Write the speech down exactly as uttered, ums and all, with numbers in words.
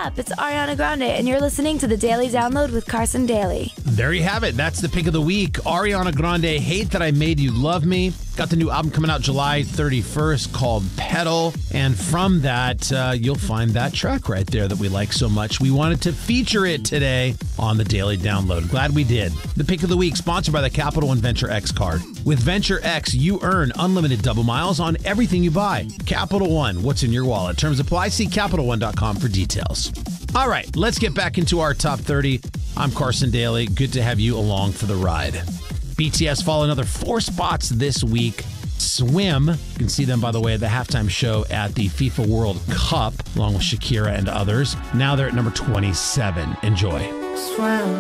up? It's Ariana Grande, and you're listening to the Daily Download with Carson Daly. There you have it. That's the pick of the week. Ariana Grande, Hate That I Made You Love Me. Got the new album coming out July thirty-first called Pedal. And from that, uh, you'll find that track right there that we like so much. We wanted to feature it today on the Daily Download. Glad we did. The pick of the week, sponsored by the Capital One Venture X card. With Venture X, you earn unlimited double miles on everything you buy. Capital One, what's in your wallet? Terms apply. See Capital One dot com for details. All right, let's get back into our top thirty. I'm Carson Daly. Good to have you along for the ride. B T S fall another four spots this week. Swim, you can see them, by the way, at the halftime show at the FIFA World Cup, along with Shakira and others. Now they're at number twenty-seven. Enjoy. Swim.